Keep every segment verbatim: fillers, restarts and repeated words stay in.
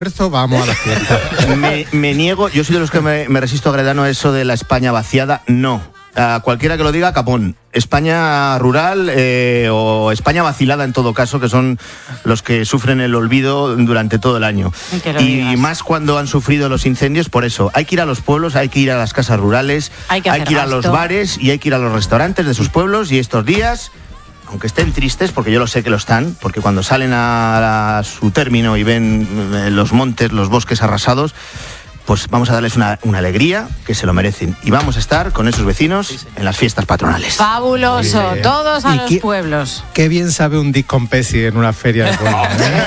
Vamos a la fiesta. Me, me niego, yo soy de los que me, me resisto, Gredano, a eso de la España vaciada. No. A cualquiera que lo diga, capón. España rural eh, o España vacilada en todo caso, que son los que sufren el olvido durante todo el año. Y digas. Más cuando han sufrido los incendios, por eso. Hay que ir a los pueblos, hay que ir a las casas rurales, hay que, hay que ir gasto. a los bares y hay que ir a los restaurantes de sus pueblos, y estos días, aunque estén tristes, porque yo lo sé que lo están, porque cuando salen a, a su término y ven eh, los montes, los bosques arrasados, pues vamos a darles una, una alegría que se lo merecen. Y vamos a estar con esos vecinos en las fiestas patronales. Fabuloso, todos a ¿Y los qué, pueblos. Qué bien sabe un disc con Pepsi en una feria de pueblo, ¿eh?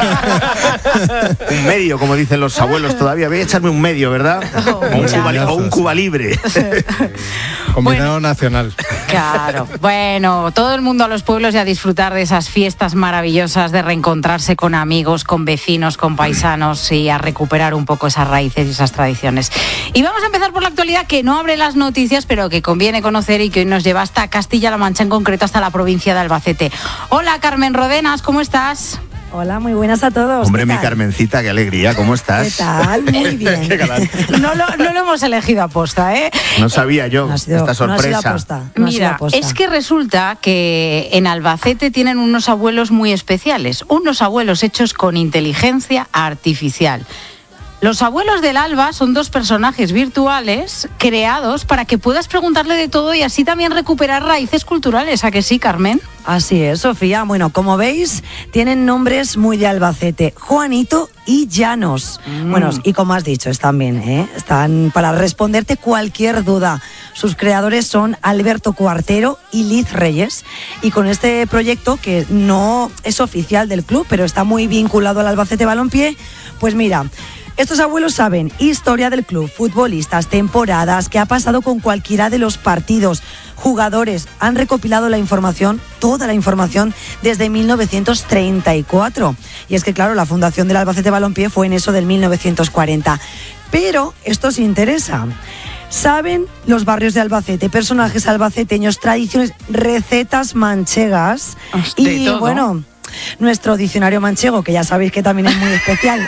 Un medio, como dicen los abuelos todavía. Voy a echarme un medio, ¿verdad? Oh, o, un Cuba, o un Cuba Libre. Combinado Bueno. nacional. Claro. Bueno, todo el mundo a los pueblos y a disfrutar de esas fiestas maravillosas, de reencontrarse con amigos, con vecinos, con paisanos y a recuperar un poco esas raíces y esas tradiciones. Y vamos a empezar por la actualidad, que no abre las noticias, pero que conviene conocer y que hoy nos lleva hasta Castilla-La Mancha, en concreto hasta la provincia de Albacete. Hola, Carmen Rodenas, ¿cómo estás? Hola, muy buenas a todos. Hombre, mi Carmencita, qué alegría, ¿cómo estás? ¿Qué tal? Muy bien. Qué galán. No lo, no lo hemos elegido aposta, ¿eh? No sabía yo No ha sido- esta sorpresa. No ha sido aposta, no ha sido Mira, aposta. es que resulta que en Albacete tienen unos abuelos muy especiales, unos abuelos hechos con inteligencia artificial. Los abuelos del Alba son dos personajes virtuales creados para que puedas preguntarle de todo y así también recuperar raíces culturales. ¿A que sí, Carmen? Así es, Sofía. Bueno, como veis, tienen nombres muy de Albacete. Juanito y Llanos. Mm. Bueno, y como has dicho, están bien, ¿eh? Están para responderte cualquier duda. Sus creadores son Alberto Cuartero y Liz Reyes. Y con este proyecto, que no es oficial del club, pero está muy vinculado al Albacete Balompié, pues mira... Estos abuelos saben historia del club, futbolistas, temporadas, qué ha pasado con cualquiera de los partidos, jugadores. Han recopilado la información, toda la información, desde mil novecientos treinta y cuatro. Y es que, claro, la fundación del Albacete Balompié fue en eso del mil novecientos cuarenta. Pero esto os interesa. Saben los barrios de Albacete, personajes albaceteños, tradiciones, recetas manchegas. De y todo. bueno... Nuestro diccionario manchego, que ya sabéis que también es muy especial.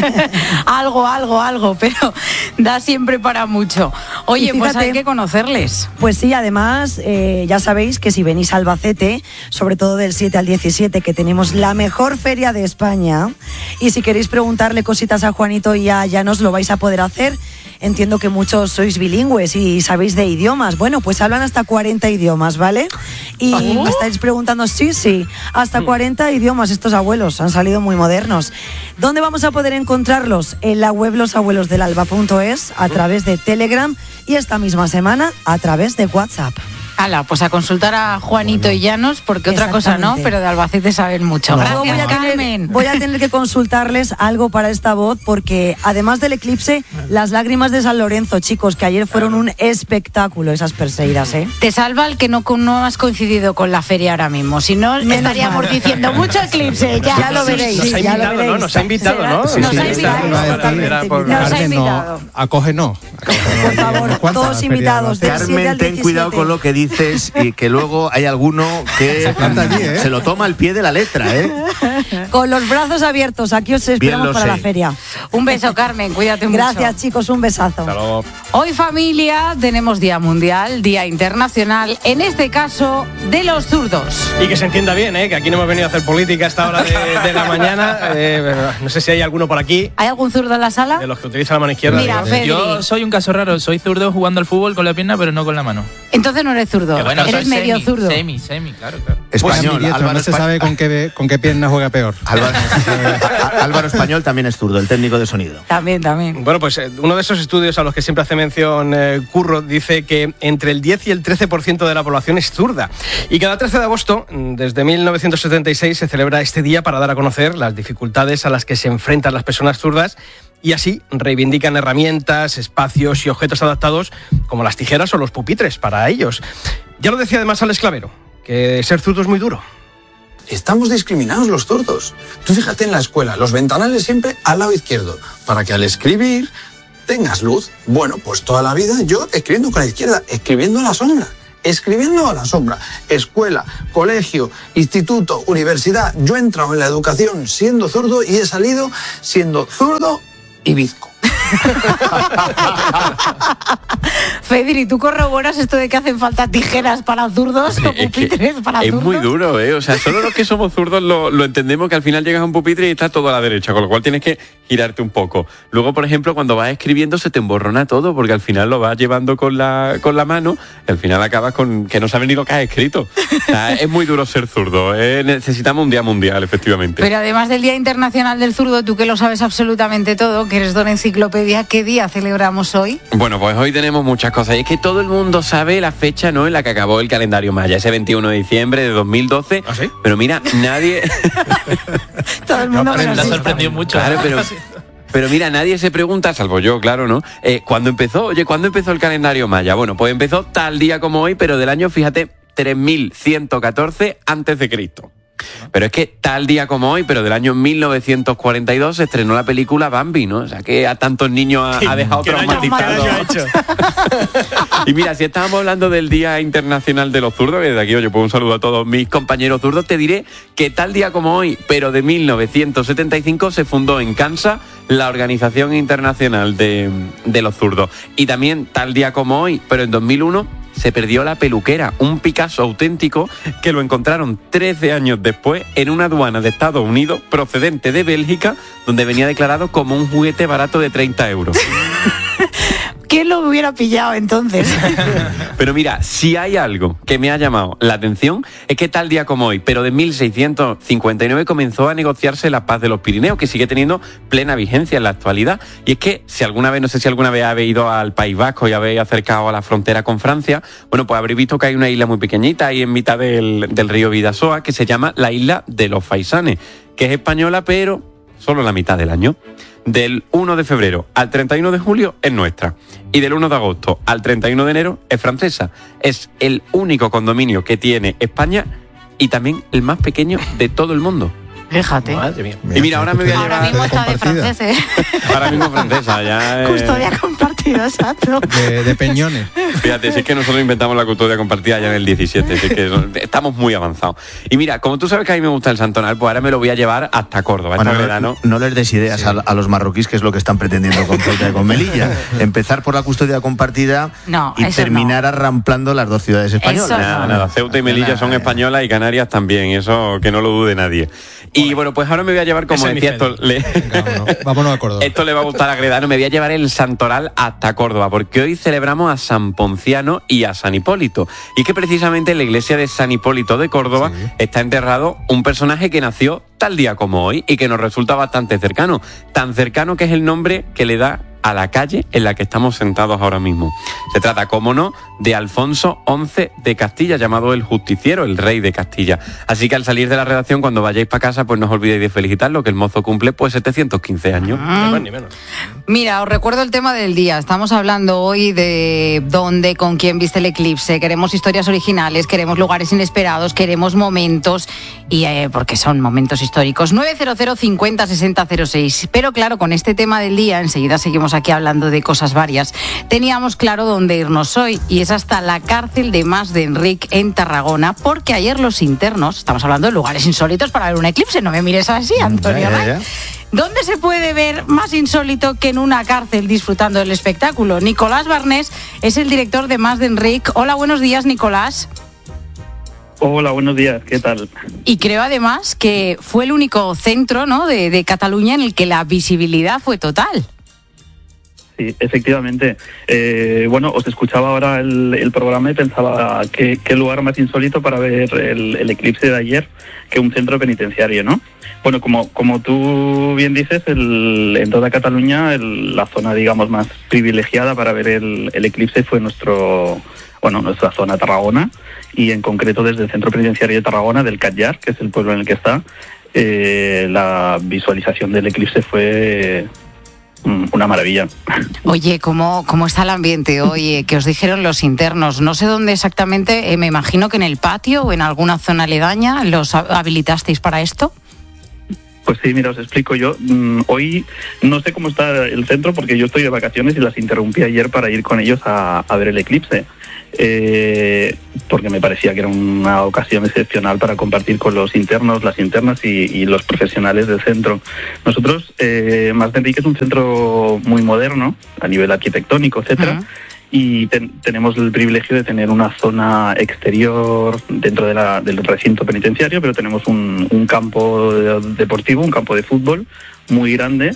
algo, algo, algo, pero da siempre para mucho. Oye, Y pues fíjate, hay que conocerles. Pues sí, además, eh, ya sabéis que si venís a Albacete, sobre todo del siete al diecisiete, que tenemos la mejor feria de España, y si queréis preguntarle cositas a Juanito y a Llanos, lo vais a poder hacer. Entiendo que muchos sois bilingües y sabéis de idiomas. Bueno, pues hablan hasta cuarenta idiomas, ¿vale? Y ¿Oh? me estáis preguntando, sí, sí, hasta cuarenta idiomas estos abuelos, han salido muy modernos. ¿Dónde vamos a poder encontrarlos? En la web losabuelosdelalba punto es, a través de Telegram y esta misma semana a través de WhatsApp. Hala, pues a consultar a Juanito y Llanos, porque otra cosa no, Exactamente. pero de Albacete saben mucho. No. Gracias, Luego voy a, tener, Carmen. voy a tener que consultarles algo para esta voz, porque además del eclipse, las lágrimas de San Lorenzo, chicos, que ayer fueron un espectáculo, esas perseiras, ¿eh? Te salva el que no, no has coincidido con la feria ahora mismo, si no Menos estaríamos mal. diciendo mucho eclipse. Ya, Ya lo veréis. Nos ha ya lo invitado, ¿no? veréis. Nos ha invitado, Será- ¿no? Sí, Nos ha está- invitado. iba a decir, era por- Nos ha Carmen, invitado. no, acoge no. Por favor, todos invitados, del siete Carmen, al ten cuidado diecisiete. con lo que dices, y que luego hay alguno que Se planta allí, ¿eh? se lo toma al pie de la letra, ¿eh? Con los brazos abiertos, aquí os esperamos lo para sé. la feria. Un beso, Carmen, cuídate mucho. Gracias, chicos, un besazo. Hasta luego. Hoy, familia, tenemos Día Mundial, Día Internacional, en este caso, de los zurdos. Y que se entienda bien, ¿eh? Que aquí no hemos venido a hacer política a esta hora de, de la mañana. Eh, pero no sé si hay alguno por aquí, ¿Hay algún zurdo en la sala? de los que utiliza la mano izquierda. Mira, digo. Fedri. Yo soy un caso raro, soy zurdo jugando al fútbol con la pierna, pero no con la mano. Entonces no eres zurdo, Que bueno, eres soy medio semi, zurdo. Semi, semi, claro, claro. Español, Ambidiestro, Álvaro, no se Espa- sabe con qué, con qué pierna juega peor. Álvaro, Álvaro Español también es zurdo, el técnico de sonido. También, también. Bueno, pues eh, uno de esos estudios a los que siempre hace mención eh, Curro dice que entre el diez y el trece por ciento de la población es zurda. Y cada trece de agosto, mm, desde mil novecientos setenta y seis, se celebra este día para dar a conocer las dificultades a las que se enfrentan las personas zurdas y así reivindican herramientas, espacios y objetos adaptados como las tijeras o los pupitres para ellos. Ya lo decía además Alex Clavero, que ser zurdo es muy duro. Estamos discriminados los zurdos. Tú fíjate en la escuela, los ventanales siempre al lado izquierdo, para que al escribir tengas luz. Bueno, pues toda la vida yo escribiendo con la izquierda, escribiendo a la sombra. escribiendo a la sombra. Escuela, colegio, instituto, universidad. Yo he entrado en la educación siendo zurdo y he salido siendo zurdo y bizco. Fedri, ¿tú corroboras esto de que hacen falta tijeras para zurdos o pupitres para es zurdos? muy duro, ¿eh? O sea, solo los que somos zurdos lo, lo entendemos, que al final llegas a un pupitre y está todo a la derecha, con lo cual tienes que girarte un poco. Luego, por ejemplo, cuando vas escribiendo se te emborrona todo, porque al final lo vas llevando con la, con la mano y al final acabas con que no sabes ni lo que has escrito. O sea, es muy duro ser zurdo, ¿eh? Necesitamos un día mundial, efectivamente. Pero además del Día Internacional del Zurdo, tú que lo sabes absolutamente todo, que eres don enciclopedia, ¿qué día celebramos hoy? Bueno, pues hoy tenemos muchas cosas. Y es que todo el mundo sabe la fecha, ¿no?, en la que acabó el calendario maya, ese veintiuno de diciembre de dos mil doce. ¿Ah, sí? Pero mira, nadie... Todo el mundo Me menos ha tú. sorprendido mucho. Claro, pero... Pero mira, nadie se pregunta, salvo yo, claro, ¿no? Eh, ¿Cuándo empezó? Oye, ¿cuándo empezó el calendario maya? Bueno, pues empezó tal día como hoy, pero del año, fíjate, tres mil ciento catorce antes de Cristo. Pero es que tal día como hoy, pero del año mil novecientos cuarenta y dos, se estrenó la película Bambi, ¿no? O sea, que a tantos niños ha, ha dejado ¿Qué daño- traumatizados. qué daño ha hecho? Y mira, si estábamos hablando del Día Internacional de los Zurdos, que desde aquí, oye, pues un saludo a todos mis compañeros zurdos, te diré que tal día como hoy, pero de mil novecientos setenta y cinco, se fundó en Kansas la Organización Internacional de, de los Zurdos. Y también tal día como hoy, pero en dos mil uno, se perdió la peluquera, un Picasso auténtico que lo encontraron trece años después en una aduana de Estados Unidos procedente de Bélgica, donde venía declarado como un juguete barato de treinta euros. ¿Quién lo hubiera pillado entonces? Pero mira, si hay algo que me ha llamado la atención, es que tal día como hoy, pero de mil seiscientos cincuenta y nueve, comenzó a negociarse la paz de los Pirineos, que sigue teniendo plena vigencia en la actualidad. Y es que si alguna vez, no sé si alguna vez habéis ido al País Vasco y habéis acercado a la frontera con Francia, bueno, pues habréis visto que hay una isla muy pequeñita ahí en mitad del, del río Bidasoa, que se llama la isla de los Faisanes, que es española, pero solo la mitad del año. Del uno de febrero al treinta y uno de julio es nuestra. Y del uno de agosto al treinta y uno de enero es francesa. Es el único condominio que tiene España y también el más pequeño de todo el mundo. Fíjate. Madre mía. Y mira, ahora me voy a Ahora llevar... mismo está de compartida. francés, ¿eh? Ahora mismo francesa, ya... eh, Custodia compartida, exacto. De, de Peñones. Fíjate, si es que nosotros inventamos la custodia compartida ya en el diecisiete, si es que estamos muy avanzados. Y mira, como tú sabes que a mí me gusta el santonal, pues ahora me lo voy a llevar hasta Córdoba, Bueno, este no, verano. no les des ideas a, a los marroquíes, que es lo que están pretendiendo con Ceuta y con Melilla. Empezar por la custodia compartida No, y eso terminar arramplando las dos ciudades españolas. Eso Nada, no. nada, Ceuta y Melilla son españolas y Canarias también, eso que no lo dude nadie. Y bueno, pues ahora me voy a llevar, como Ese es mi decía, esto le, Vámonos, vámonos a Córdoba. esto le va a gustar a Gredano, me voy a llevar el santoral hasta Córdoba, porque hoy celebramos a San Ponciano y a San Hipólito. Y que precisamente en la iglesia de San Hipólito de Córdoba Sí. está enterrado un personaje que nació tal día como hoy y que nos resulta bastante cercano. Tan cercano que es el nombre que le da a la calle en la que estamos sentados ahora mismo. Se trata, cómo no, de Alfonso once de Castilla, llamado el Justiciero, el rey de Castilla. Así que al salir de la redacción, cuando vayáis para casa, pues no os olvidéis de felicitarlo, que el mozo cumple pues setecientos quince años. Ni más ni menos. Mira, os recuerdo el tema del día. Estamos hablando hoy de dónde, con quién viste el eclipse. Queremos historias originales, queremos lugares inesperados, queremos momentos, y eh, porque son momentos históricos. nueve cero cero cincuenta sesenta cero seis. Pero claro, con este tema del día, enseguida seguimos aquí hablando de cosas varias. Teníamos claro dónde irnos hoy, y es hasta la cárcel de Mas de Enric en Tarragona, porque ayer los internos, estamos hablando de lugares insólitos para ver un eclipse, no me mires así, Antonio. Ya, ya, Ray. ya. ¿Dónde se puede ver más insólito que en una cárcel disfrutando del espectáculo? Nicolás Barnés es el director de Mas de Enric. Hola, buenos días, Nicolás. Hola, buenos días, ¿qué tal? Y creo además que fue el único centro, ¿no?, de, de Cataluña en el que la visibilidad fue total. Sí, efectivamente. Eh, bueno, os escuchaba ahora el, el programa y pensaba que qué lugar más insólito para ver el, el eclipse de ayer que un centro penitenciario, ¿no? Bueno, como, como tú bien dices, el, en toda Cataluña el, la zona, digamos, más privilegiada para ver el, el eclipse fue nuestro... Bueno, nuestra zona Tarragona, y en concreto desde el Centro Penitenciario de Tarragona, del Catllar, que es el pueblo en el que está, eh, la visualización del eclipse fue mm, una maravilla. Oye, ¿cómo, cómo está el ambiente hoy? Eh, ¿Qué os dijeron los internos? No sé dónde exactamente, eh, me imagino que en el patio o en alguna zona aledaña los habilitasteis para esto. Pues sí, mira, os explico yo. Mm, hoy no sé cómo está el centro porque yo estoy de vacaciones y las interrumpí ayer para ir con ellos a, a ver el eclipse. eh, porque me parecía que era una ocasión excepcional para compartir con los internos, las internas y, y los profesionales del centro. Nosotros, eh, Mas de Enrique es un centro muy moderno a nivel arquitectónico, etcétera. Uh-huh. Y ten, tenemos el privilegio de tener una zona exterior dentro de la, del recinto penitenciario, pero tenemos un, un campo deportivo, un campo de fútbol muy grande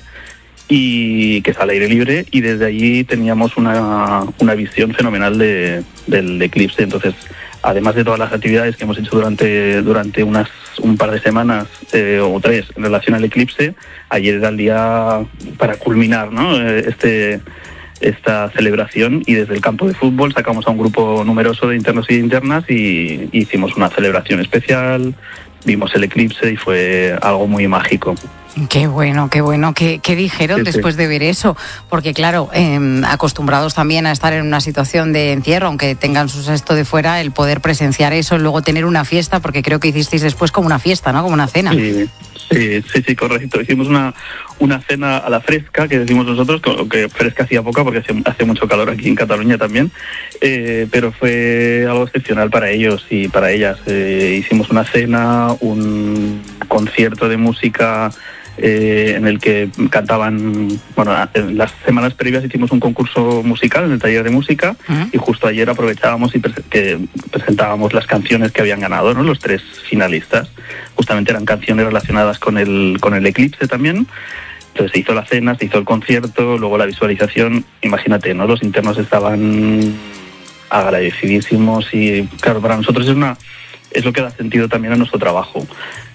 y que es al aire libre, y desde allí teníamos una, una visión fenomenal de, del eclipse. Entonces, además de todas las actividades que hemos hecho durante, durante unas, un par de semanas eh, o tres en relación al eclipse, ayer era el día para culminar, ¿no?, este... esta celebración, y desde el campo de fútbol sacamos a un grupo numeroso de internos y de internas y hicimos una celebración especial, vimos el eclipse y fue algo muy mágico. Qué bueno, qué bueno. ¿Qué, qué dijeron sí, después sí. de ver eso? Porque claro, eh, acostumbrados también a estar en una situación de encierro, aunque tengan su sexto de fuera, el poder presenciar eso, luego tener una fiesta, porque creo que hicisteis después como una fiesta, ¿no? Como una cena. Sí. Sí, sí, sí, correcto. Hicimos una, una cena a la fresca, que decimos nosotros, que fresca hacía poca porque hace, hace mucho calor aquí en Cataluña también, eh, pero fue algo excepcional para ellos y para ellas. Eh, hicimos una cena, un concierto de música eh, en el que cantaban, bueno, en las semanas previas hicimos un concurso musical en el taller de música uh-huh. y justo ayer aprovechábamos y pre- que presentábamos las canciones que habían ganado, ¿no?, los tres finalistas. Justamente eran canciones relacionadas con el con el eclipse también. Entonces se hizo la cena, se hizo el concierto, luego la visualización. Imagínate, ¿no?, los internos estaban agradecidísimos y claro, para nosotros es una es lo que da sentido también a nuestro trabajo.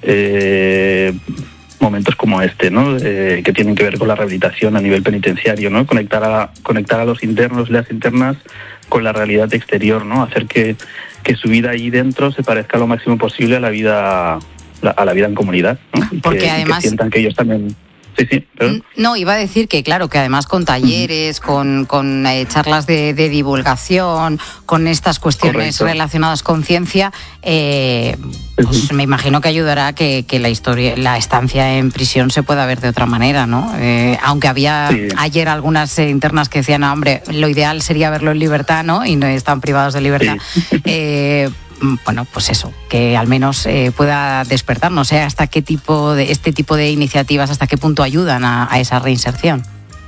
Eh, momentos como este, ¿no?, eh, que tienen que ver con la rehabilitación a nivel penitenciario, ¿no?, conectar a conectar a los internos y las internas con la realidad exterior, ¿no?, hacer que que su vida ahí dentro se parezca lo máximo posible a la vida a la vida en comunidad, ¿no? Porque que, además que sientan que ellos también. Sí, sí, perdón. No, iba a decir que claro, que además con talleres, con, con eh, charlas de, de divulgación, con estas cuestiones Correcto. relacionadas con ciencia, eh, pues me imagino que ayudará a que, que la historia, la estancia en prisión se pueda ver de otra manera, ¿no? Eh, aunque había sí. ayer algunas eh, internas que decían, no, hombre, lo ideal sería verlo en libertad, ¿no? Y no están privados de libertad. Sí. Eh, bueno, pues eso, que al menos eh, pueda despertar, no sé hasta qué tipo de este tipo de iniciativas, hasta qué punto ayudan a, a esa reinserción.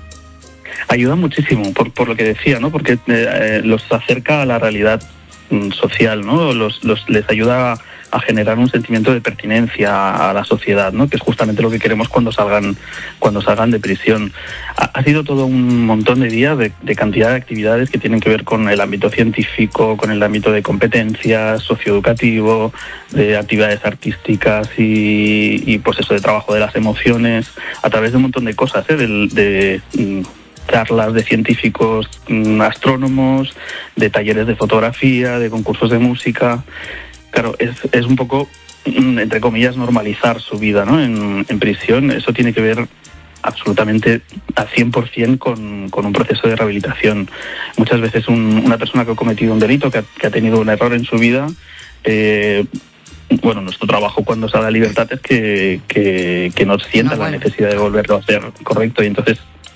Ayuda muchísimo, por, por lo que decía, ¿no? Porque eh, los acerca a la realidad mm, social, ¿no? Los, los, les ayuda a, a generar un sentimiento de pertinencia a la sociedad, ¿no?, que es justamente lo que queremos cuando salgan cuando salgan de prisión. Ha, ha sido todo un montón de días de, de cantidad de actividades que tienen que ver con el ámbito científico, con el ámbito de competencias, socioeducativo, de actividades artísticas y, y pues eso, de trabajo de las emociones, a través de un montón de cosas, ¿eh? de, de, de charlas de científicos, astrónomos, de talleres de fotografía, de concursos de música. Claro, es, es un poco, entre comillas, normalizar su vida, ¿no?, en, en prisión. Eso tiene que ver absolutamente al cien por ciento con, con un proceso de rehabilitación. Muchas veces un, una persona que ha cometido un delito, que ha, que ha tenido un error en su vida, eh, bueno, nuestro trabajo cuando sale a libertad es que, que, que no sienta no, bueno. la necesidad de volverlo a hacer, correcto, y entonces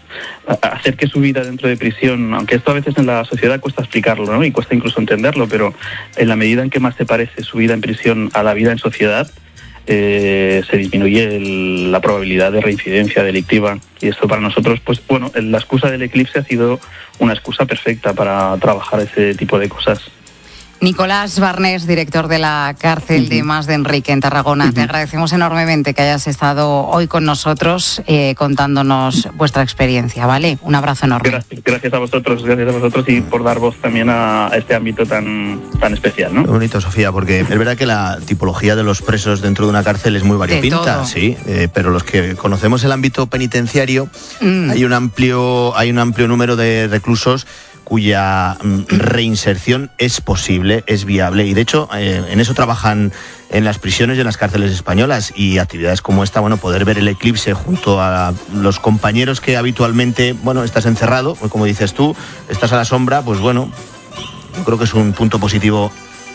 hacer que su vida dentro de prisión, aunque esto a veces en la sociedad cuesta explicarlo, ¿no?, y cuesta incluso entenderlo, pero en la medida en que más se parece su vida en prisión a la vida en sociedad, eh, se disminuye el, la probabilidad de reincidencia delictiva. Y esto para nosotros, pues bueno, la excusa del eclipse ha sido una excusa perfecta para trabajar ese tipo de cosas. Nicolás Barnés, director de la cárcel uh-huh. de Mas de Enrique en Tarragona. Uh-huh. Te agradecemos enormemente que hayas estado hoy con nosotros eh, contándonos vuestra experiencia, ¿vale? Un abrazo enorme. Gracias, gracias a vosotros, gracias a vosotros y por dar voz también a, a este ámbito tan, tan especial, ¿no? Muy bonito, Sofía, porque es verdad que la tipología de los presos dentro de una cárcel es muy variopinta, sí, eh, pero los que conocemos el ámbito penitenciario, mm. hay un amplio, hay un amplio número de reclusos cuya reinserción es posible, es viable, y de hecho eh, en eso trabajan en las prisiones y en las cárceles españolas, y actividades como esta, bueno, poder ver el eclipse junto a los compañeros que habitualmente, bueno, estás encerrado, como dices tú, estás a la sombra, pues bueno, yo creo que es un punto positivo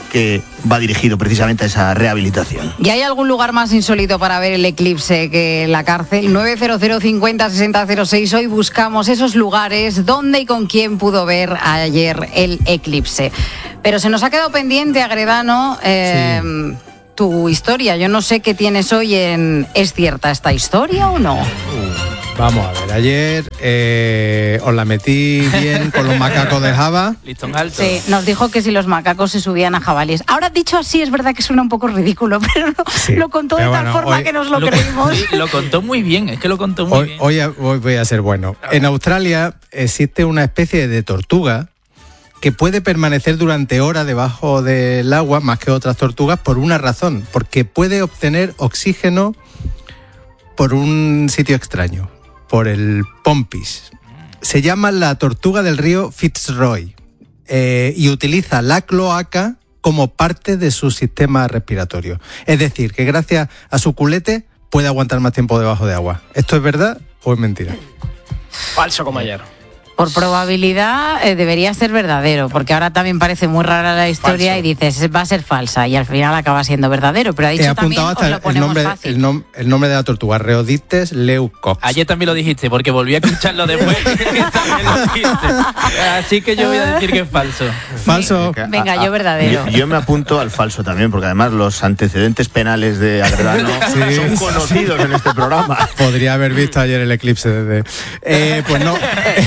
que va dirigido precisamente a esa rehabilitación. ¿Y hay algún lugar más insólito para ver el eclipse que la cárcel? nueve cero cero cincuenta sesenta cero seis. Hoy buscamos esos lugares donde y con quién pudo ver ayer el eclipse. Pero se nos ha quedado pendiente, Agredano, eh, sí. tu historia. Yo no sé qué tienes hoy en ¿Es cierta esta historia o no? Vamos a ver, ayer eh, os la metí bien con los macacos de Java. Listón alto. Sí, nos dijo que si los macacos se subían a jabalíes. Ahora, dicho así, es verdad que suena un poco ridículo, pero lo, sí, lo contó de tal bueno, forma hoy, que nos lo, lo creímos. Lo contó muy bien, es que lo contó muy hoy, bien. Hoy, hoy voy a ser bueno. En Australia existe una especie de tortuga que puede permanecer durante horas debajo del agua, más que otras tortugas, por una razón, porque puede obtener oxígeno por un sitio extraño, por el Pompis. Se llama la tortuga del río Fitzroy eh, y utiliza la cloaca como parte de su sistema respiratorio. Es decir, que gracias a su culete puede aguantar más tiempo debajo de agua. ¿Esto es verdad o es mentira? Falso como ayer. Por probabilidad eh, debería ser verdadero, porque ahora también parece muy rara la historia. Falso. Y dices, va a ser falsa, y al final acaba siendo verdadero. Pero ha dicho He apuntado también, hasta el nombre, el, nom- el nombre de la tortuga, Rheodictes leucops. Ayer también lo dijiste, porque volví a escucharlo después. También lo dijiste. Así que yo voy a decir que es falso. Falso. Venga, yo verdadero. Yo, yo me apunto al falso también, porque además los antecedentes penales de Agredano sí, son conocidos en este programa. Podría haber visto ayer el eclipse desde... Eh, pues no...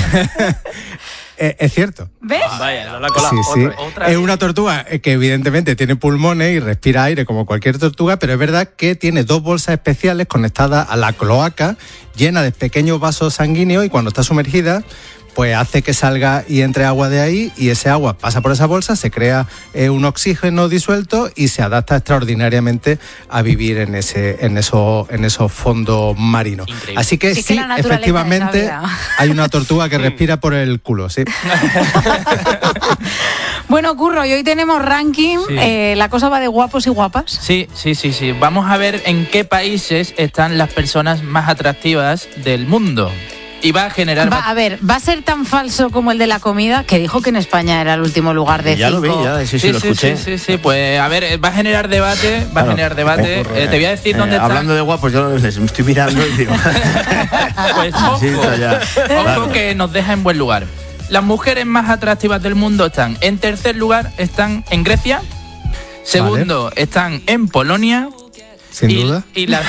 Es cierto. ¿Ves? Vaya, no la cola. Sí, sí. Otra, otra es una tortuga que evidentemente tiene pulmones y respira aire como cualquier tortuga, pero es verdad que tiene dos bolsas especiales conectadas a la cloaca, llenas de pequeños vasos sanguíneos, y cuando está sumergida, pues hace que salga y entre agua de ahí, y ese agua pasa por esa bolsa, se crea eh, un oxígeno disuelto y se adapta extraordinariamente a vivir en ese en eso, en esos fondos marinos. Increíble. Así que sí, sí que efectivamente hay una tortuga que respira por el culo, sí. Bueno, Curro, y hoy tenemos ranking. Sí. Eh, la cosa va de guapos y guapas. Sí, sí, sí, sí. Vamos a ver en qué países están las personas más atractivas del mundo. Y va a generar... Va, a ver, ¿va a ser tan falso como el de la comida? Que dijo que en España era el último lugar de ya cinco. Ya lo vi, ya, sí, sí, sí, lo sí, escuché. Sí, sí, sí, pues a ver, va a generar debate, va claro, a generar debate. Eh, te voy a decir eh, dónde está... Hablando de guapos, yo les estoy mirando y digo... Pues ojo, sí, ya. Ojo claro. Que nos deja en buen lugar. Las mujeres más atractivas del mundo están, en tercer lugar, están en Grecia. Segundo, vale. Están en Polonia. Sin y, duda. Y, la,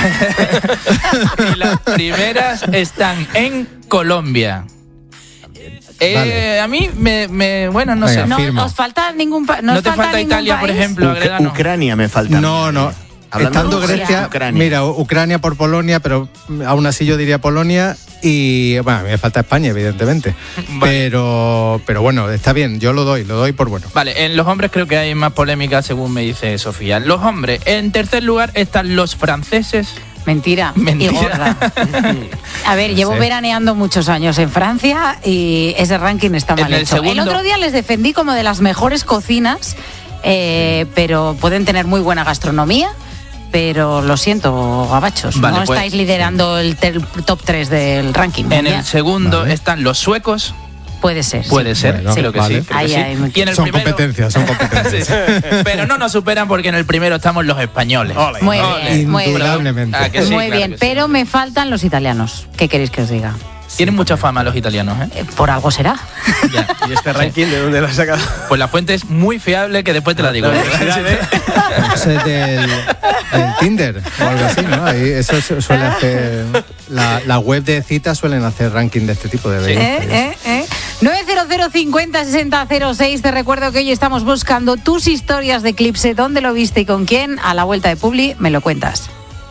y las primeras están en Colombia. Eh, vale. A mí me, me bueno no Venga, sé. No os falta ningún país. No te falta, falta Italia, país? Por ejemplo. Uc- Ucrania me falta. No, no. Estando Grecia, Ucrania. Mira, Ucrania por Polonia, pero aún así yo diría Polonia, y bueno, a mí me falta España, evidentemente. Vale. Pero, pero bueno, está bien, yo lo doy, lo doy por bueno. Vale, en los hombres creo que hay más polémica, según me dice Sofía. Los hombres, en tercer lugar están los franceses. Mentira, Mentira. Y gorda. A ver, llevo sí. veraneando muchos años en Francia y ese ranking está mal el hecho. Segundo... El otro día les defendí como de las mejores cocinas, eh, pero pueden tener muy buena gastronomía. Pero lo siento, gabachos, vale, no pues, estáis liderando el ter- top tres del ranking. En ¿ya? el segundo vale. Están los suecos. Puede ser. Puede sí. ser, bueno, creo que vale. sí. Creo ahí, que sí. ahí, y en el son primero... competencias, son competencias. Sí. Pero no nos superan porque en el primero estamos los españoles. Ole, muy ole. bien, muy bien. Indudablemente. Ah, sí, muy claro bien, pero sí. me faltan los italianos. ¿Qué queréis que os diga? Tienen mucha fama los italianos, ¿eh? Eh, Por algo será. Ya. ¿Y este ranking de dónde lo has sacado? Pues la fuente es muy fiable, que después te la digo. Eso es del, del Tinder o algo así, ¿no? Ahí eso suele hacer... La, la web de citas suelen hacer ranking de este tipo de sí. eventos. ¿Eh? ¿Eh? ¿Eh? nueve cero cero cincuenta sesenta cero seis. Te recuerdo que hoy estamos buscando tus historias de eclipse. ¿Dónde lo viste y con quién? A la vuelta de Publi me lo cuentas.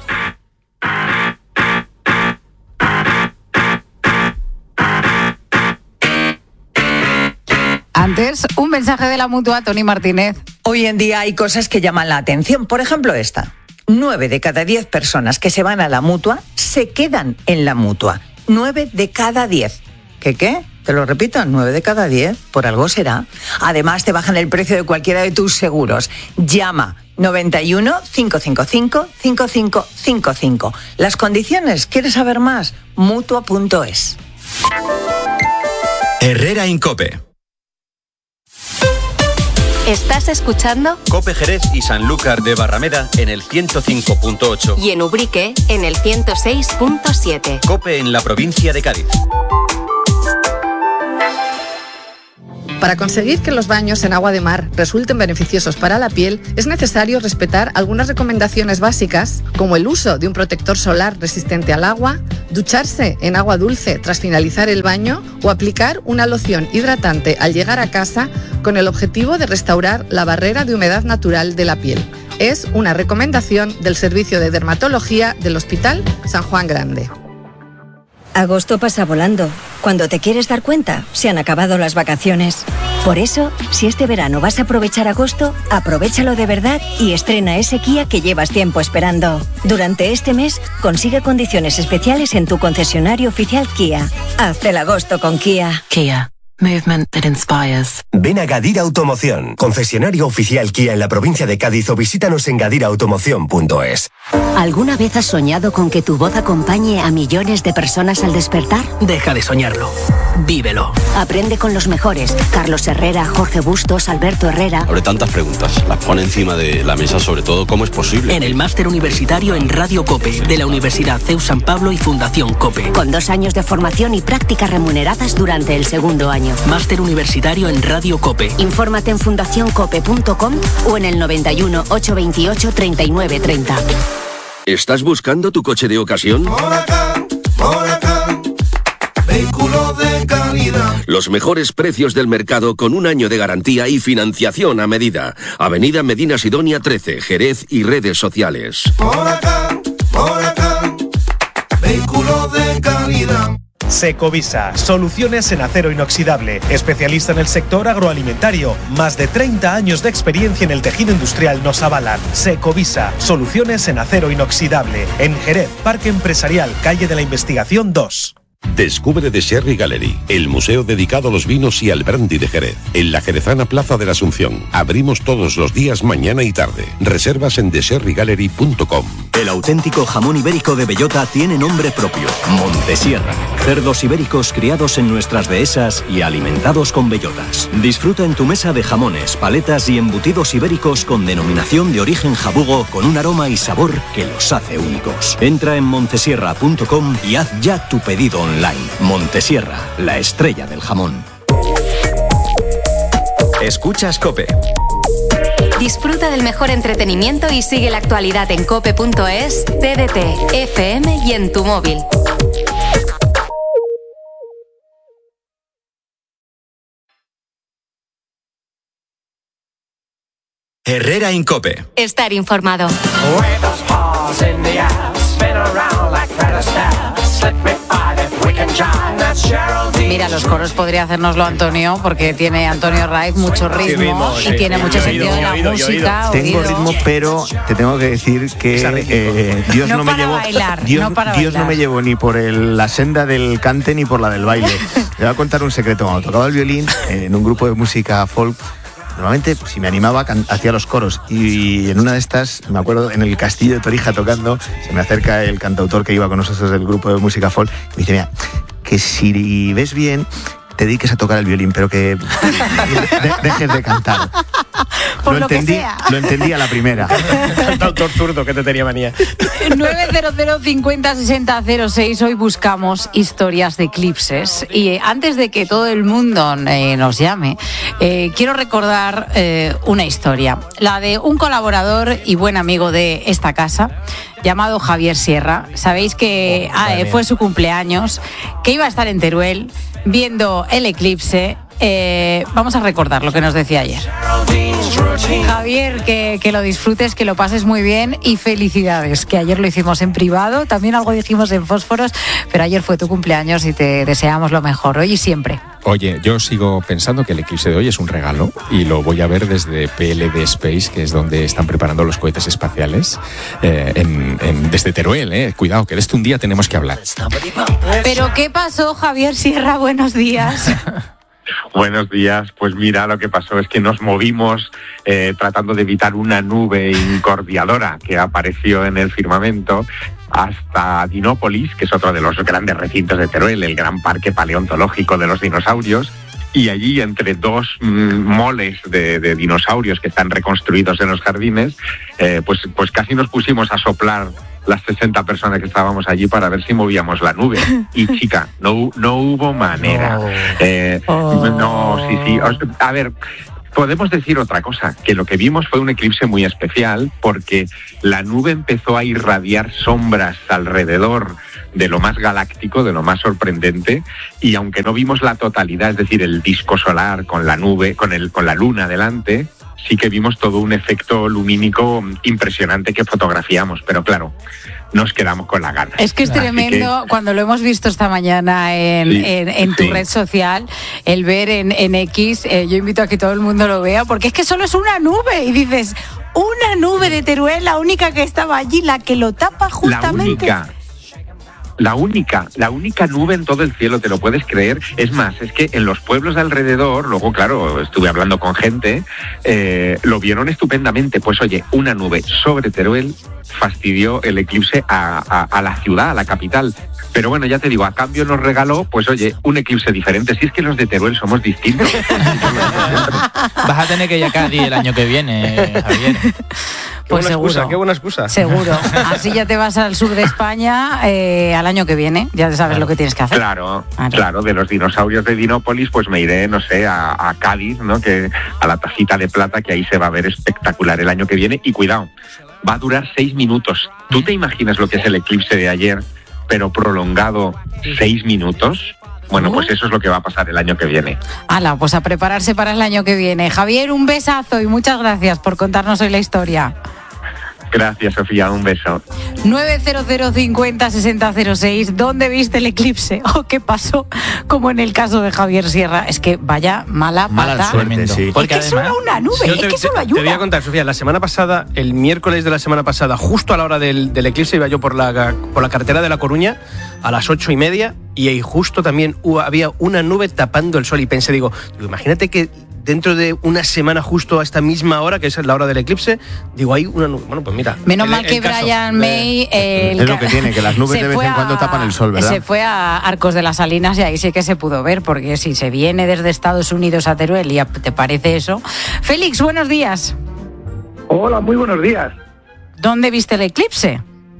Antes, un mensaje de la Mutua, Tony Martínez. Hoy en día hay cosas que llaman la atención. Por ejemplo, esta. Nueve de cada diez personas que se van a la Mutua se quedan en la Mutua. Nueve de cada diez. ¿Qué qué? Te lo repito, nueve de cada diez. Por algo será. Además, te bajan el precio de cualquiera de tus seguros. Llama noventa y uno, cinco cinco cinco, cinco cinco cinco cinco. Las condiciones, ¿quieres saber más? Mutua punto es. Herrera Incope. Estás escuchando COPE Jerez y Sanlúcar de Barrameda en el ciento cinco punto ocho. y en Ubrique en el ciento seis punto siete. COPE en la provincia de Cádiz. Para conseguir que los baños en agua de mar resulten beneficiosos para la piel, es necesario respetar algunas recomendaciones básicas, como el uso de un protector solar resistente al agua, ducharse en agua dulce tras finalizar el baño o aplicar una loción hidratante al llegar a casa con el objetivo de restaurar la barrera de humedad natural de la piel. Es una recomendación del Servicio de Dermatología del Hospital San Juan Grande. Agosto pasa volando. Cuando te quieres dar cuenta, se han acabado las vacaciones. Por eso, si este verano vas a aprovechar agosto, aprovéchalo de verdad y estrena ese Kia que llevas tiempo esperando. Durante este mes, consigue condiciones especiales en tu concesionario oficial Kia. Haz el agosto con Kia. Kia. Movement that inspires. Ven a Gadir Automoción, concesionario oficial Kia en la provincia de Cádiz, o visítanos en gadir automoción punto es. ¿Alguna vez has soñado con que tu voz acompañe a millones de personas al despertar? Deja de soñarlo. Vívelo. Aprende con los mejores. Carlos Herrera, Jorge Bustos, Alberto Herrera. Abre tantas preguntas, las pone encima de la mesa, sobre todo, ¿cómo es posible? En el máster universitario en Radio COPE, de la Universidad C E U San Pablo y Fundación COPE. Con dos años de formación y prácticas remuneradas durante el segundo año. Máster universitario en Radio COPE. Infórmate en fundación cope punto com o en el noventa y uno, ochocientos veintiocho, treinta y nueve treinta. ¿Estás buscando tu coche de ocasión? Moracán, Moracán, vehículo de calidad. Los mejores precios del mercado con un año de garantía y financiación a medida. Avenida Medina Sidonia trece, Jerez y redes sociales. Moracán, Moracán, vehículo de calidad. Secovisa, soluciones en acero inoxidable, especialista en el sector agroalimentario. Más de treinta años de experiencia en el tejido industrial nos avalan. Secovisa, soluciones en acero inoxidable. En Jerez, Parque Empresarial, Calle de la Investigación dos. Descubre The Sherry Gallery, el museo dedicado a los vinos y al brandy de Jerez, en la jerezana Plaza de la Asunción. Abrimos todos los días, mañana y tarde. Reservas en the sherry gallery punto com. El auténtico jamón ibérico de bellota tiene nombre propio, Montesierra. Cerdos ibéricos criados en nuestras dehesas y alimentados con bellotas. Disfruta en tu mesa de jamones, paletas y embutidos ibéricos con denominación de origen jabugo, con un aroma y sabor que los hace únicos. Entra en montesierra punto com y haz ya tu pedido online. Montesierra, la estrella del jamón. Escuchas COPE. Disfruta del mejor entretenimiento y sigue la actualidad en cope punto es, T D T, F M y en tu móvil. Herrera en COPE. Estar informado. Mira, los coros podría hacérnoslo Antonio, porque tiene Antonio Raiz mucho ritmo, ritmo y sí, tiene sí, mucho sentido oído, de la oído, música. Tengo oído. ritmo, pero te tengo que decir que eh, Dios no, no me llevó bailar, Dios, no Dios bailar. no me llevó ni por el, la senda del cante ni por la del baile. Te voy a contar un secreto. Cuando tocaba el violín eh, en un grupo de música folk, normalmente, si me animaba, hacía los coros. Y en una de estas, me acuerdo, en el Castillo de Torija tocando, se me acerca el cantautor que iba con nosotros del grupo de música folk y me dice, mira, que si ves bien, te dediques a tocar el violín, pero que de, dejes de cantar. Por lo, lo entendí, que sea. Lo entendí a la primera. Cantautor zurdo que te tenía manía. nueve cero cero, cincuenta, sesenta, cero seis. Hoy buscamos historias de eclipses. Y eh, antes de que todo el mundo eh, nos llame, eh, quiero recordar eh, una historia. La de un colaborador y buen amigo de esta casa, llamado Javier Sierra. Sabéis que oh, ah, eh, fue su cumpleaños, que iba a estar en Teruel viendo el eclipse. Eh, vamos a recordar lo que nos decía ayer. Javier, que, que lo disfrutes, que lo pases muy bien y felicidades, que ayer lo hicimos en privado, también algo dijimos en Fósforos, pero ayer fue tu cumpleaños y te deseamos lo mejor, hoy y siempre. Oye, yo sigo pensando que el eclipse de hoy es un regalo y lo voy a ver desde P L D Space, que es donde están preparando los cohetes espaciales, eh, en, en, desde Teruel, eh. Cuidado, que de esto un día tenemos que hablar. ¿Pero qué pasó, Javier Sierra? Buenos días. Buenos días. Pues mira, lo que pasó es que nos movimos eh, tratando de evitar una nube incordiadora que apareció en el firmamento hasta Dinópolis, que es otro de los grandes recintos de Teruel, el gran parque paleontológico de los dinosaurios. y allí entre dos mm, moles de, de dinosaurios que están reconstruidos en los jardines, eh, pues, pues casi nos pusimos a soplar las sesenta personas que estábamos allí para ver si movíamos la nube. Y chica, no, no hubo manera. Oh. Eh, Oh. No, sí, sí. A ver, podemos decir otra cosa, que lo que vimos fue un eclipse muy especial porque la nube empezó a irradiar sombras alrededor de lo más galáctico, de lo más sorprendente, y aunque no vimos la totalidad, es decir, el disco solar con la nube, con el, con la luna delante, sí que vimos todo un efecto lumínico impresionante que fotografiamos, pero claro, nos quedamos con la gana. Es que es tremendo, que... cuando lo hemos visto esta mañana en, sí, en, en tu sí. red social, el ver en, en X, eh, yo invito a que todo el mundo lo vea, porque es que solo es una nube, y dices, una nube de Teruel, la única que estaba allí, la que lo tapa justamente. La única. La única, la única nube en todo el cielo, ¿te lo puedes creer? Es más, es que en los pueblos de alrededor, luego, claro, estuve hablando con gente, eh, lo vieron estupendamente. Pues oye, una nube sobre Teruel fastidió el eclipse a, a, a la ciudad, a la capital. Pero bueno, ya te digo, a cambio nos regaló, pues oye, un eclipse diferente. Si es que los de Teruel somos distintos. Vas a tener que ir a Cádiz el año que viene, Javier. Pues qué seguro. Excusa, qué buena excusa. Seguro. Así ya te vas al sur de España eh, al año que viene. Ya sabes claro. lo que tienes que hacer. Claro, claro, claro. De los dinosaurios de Dinópolis, pues me iré, no sé, a, a Cádiz, ¿no? Que a la Tacita de Plata, que ahí se va a ver espectacular el año que viene. Y cuidado, va a durar seis minutos. ¿Tú te imaginas lo que es el eclipse de ayer, pero prolongado seis minutos? Bueno, pues eso es lo que va a pasar el año que viene. Hala, pues a prepararse para el año que viene. Javier, un besazo y muchas gracias por contarnos hoy la historia. Gracias, Sofía, un beso. nueve cero cero cincuenta sesenta cero seis, ¿dónde viste el eclipse? ¿O qué pasó? Como en el caso de Javier Sierra. Es que vaya mala pata. Mala suerte, sí. Porque es que solo una nube, sí, es te, que solo ayuda. Te voy a contar, Sofía, la semana pasada, el miércoles de la semana pasada, justo a la hora del, del eclipse, iba yo por la, por la carretera de La Coruña a las ocho y media y ahí justo también hubo, había una nube tapando el sol y pensé, digo, digo, imagínate que dentro de una semana justo a esta misma hora, que es la hora del eclipse, digo, hay una nube. Bueno, pues mira. Menos el, mal que Brian May... El, es lo que tiene, que las nubes de vez en cuando tapan el sol, ¿verdad? Se fue a Arcos de las Salinas y ahí sí que se pudo ver, porque si se viene desde Estados Unidos a Teruel y te parece eso... Félix, buenos días. Hola, muy buenos días. ¿Dónde viste el eclipse?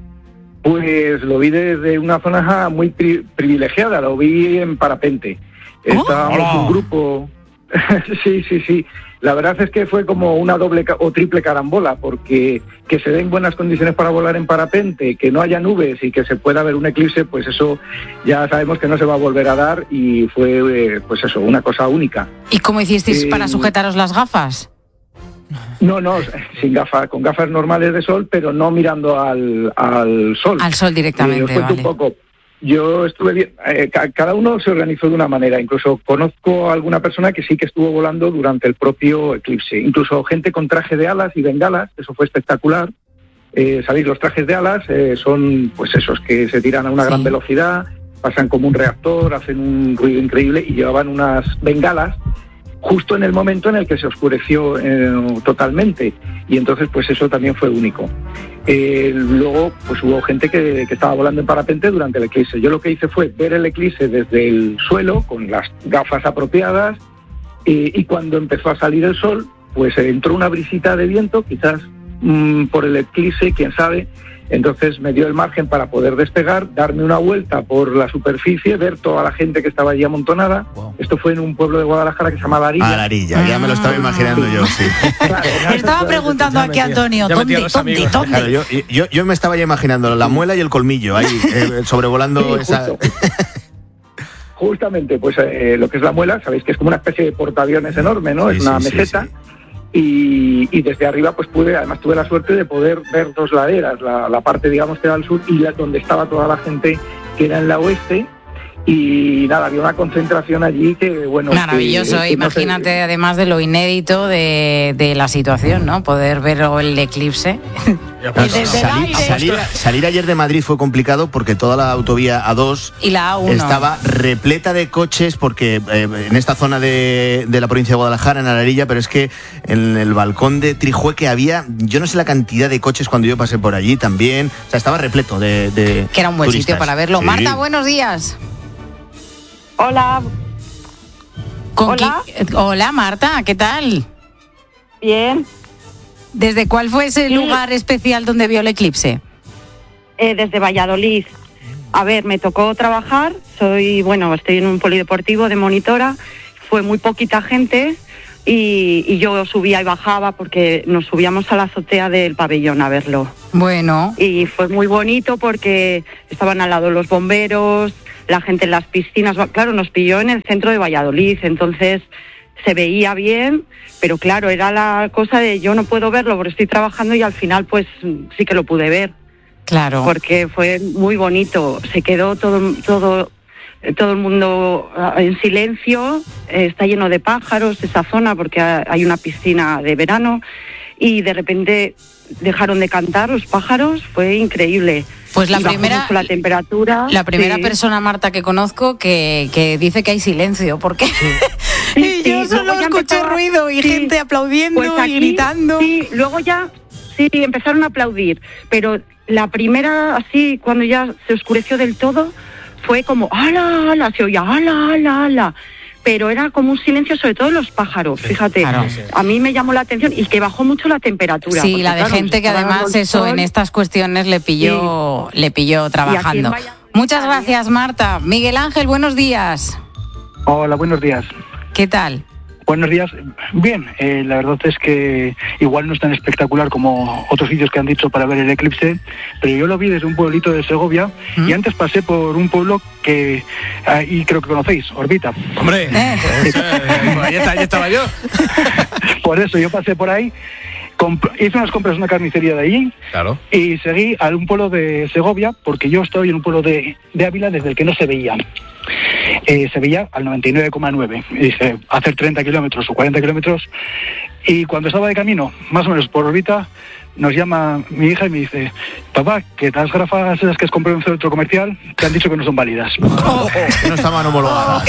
Pues lo vi desde una zona muy pri- privilegiada, lo vi en parapente. ¿Oh? Estábamos Hola. un grupo... sí, sí, sí. La verdad es que fue como una doble ca- o triple carambola, porque que se den buenas condiciones para volar en parapente, que no haya nubes y que se pueda ver un eclipse, pues eso ya sabemos que no se va a volver a dar y fue, eh, pues eso, una cosa única. ¿Y cómo hicisteis eh, para sujetaros las gafas? No, no, sin gafas, con gafas normales de sol, pero no mirando al, al sol. Al sol directamente, eh, os cuento vale. un poco. Yo estuve bien, eh, ca- cada uno se organizó de una manera, incluso conozco a alguna persona que sí que estuvo volando durante el propio eclipse, incluso gente con traje de alas y bengalas, eso fue espectacular. Eh, Sabéis, los trajes de alas eh, son pues esos que se tiran a una sí. gran velocidad, pasan como un reactor, hacen un ruido increíble y llevaban unas bengalas justo en el momento en el que se oscureció eh, totalmente, y entonces pues eso también fue único. Eh, luego pues hubo gente que, que estaba volando en parapente durante el eclipse. Yo lo que hice fue ver el eclipse desde el suelo con las gafas apropiadas, eh, y cuando empezó a salir el sol pues entró una brisita de viento, quizás mmm, por el eclipse, quién sabe. Entonces me dio el margen para poder despegar, darme una vuelta por la superficie, ver toda la gente que estaba allí amontonada. Wow. Esto fue en un pueblo de Guadalajara que se llama Larilla. Ah, Larilla, ah. ya me lo estaba imaginando yo, sí. Claro, estaba preguntando aquí a Antonio, ¿dónde, dónde, dónde? Claro, yo, yo, yo me estaba ya imaginando la muela y el colmillo ahí, eh, sobrevolando sí, esa... Justamente, pues eh, lo que es la muela, sabéis que es como una especie de portaaviones enorme, ¿no? Sí, es una sí, meseta. Sí, sí. Y, y desde arriba pues pude, además tuve la suerte de poder ver dos laderas, la, la parte digamos que era al sur y la, donde estaba toda la gente que era en la oeste, y nada, había una concentración allí que bueno... Maravilloso, que, que imagínate no sé, además de lo inédito de, de la situación, ¿no? Poder ver el eclipse. No, salir, salir, salir ayer de Madrid fue complicado porque toda la autovía A dos y la A uno estaba repleta de coches, porque eh, en esta zona de, de la provincia de Guadalajara, en Alarilla, pero es que en el balcón de Trijueque había, yo no sé la cantidad de coches cuando yo pasé por allí también, o sea, estaba repleto de, de que era un buen turistas. Sitio para verlo. Sí. Marta, buenos días. Hola. Hola. Qui- Hola, Marta, ¿qué tal? Bien. ¿Desde cuál fue ese sí. lugar especial donde vio el eclipse? Eh, desde Valladolid. A ver, me tocó trabajar, soy, bueno, estoy en un polideportivo de monitora, fue muy poquita gente y, y yo subía y bajaba porque nos subíamos a la azotea del pabellón a verlo. Bueno. Y fue muy bonito porque estaban al lado los bomberos, la gente en las piscinas, claro, nos pilló en el centro de Valladolid, entonces se veía bien, pero claro, era la cosa de yo no puedo verlo porque estoy trabajando y al final pues sí que lo pude ver. Claro. Porque fue muy bonito, se quedó todo todo todo el mundo en silencio, está lleno de pájaros esa zona porque hay una piscina de verano y de repente dejaron de cantar los pájaros, fue increíble. Pues la primera la temperatura. La primera sí. persona, Marta, que conozco que, que dice que hay silencio, porque sí. sí, y yo sí. solo escucho empezaba, ruido y sí. gente aplaudiendo pues aquí, y gritando. Sí, luego ya sí empezaron a aplaudir, pero la primera así cuando ya se oscureció del todo fue como ala, ala, se oía ala, ala, ala. Pero era como un silencio, sobre todo los pájaros, sí, fíjate, claro. A mí me llamó la atención y que bajó mucho la temperatura. Sí, porque, la de claro, gente que además eso sol, en estas cuestiones le pilló, sí. le pilló trabajando. Muchas gracias, Marta. Miguel Ángel, buenos días. Hola, buenos días. ¿Qué tal? Buenos días. Bien, eh, la verdad es que igual no es tan espectacular como otros sitios que han dicho para ver el eclipse, pero yo lo vi desde un pueblito de Segovia ¿Mm? y antes pasé por un pueblo que ahí uh, creo que conocéis, Orbita. ¡Hombre! Eh. ahí, está, ahí estaba yo. Por eso yo pasé por ahí, hice unas compras en una carnicería de allí claro. y seguí a un pueblo de Segovia porque yo estoy en un pueblo de, de Ávila desde el que no se veía. Eh, se veía al noventa y nueve coma nueve. Y dije, hacer treinta kilómetros o cuarenta kilómetros. Y cuando estaba de camino, más o menos por Orbita, nos llama mi hija y me dice, papá, que las gafas esas que has comprado en un centro comercial te han dicho que no son válidas. Oh, que no estaban homologadas.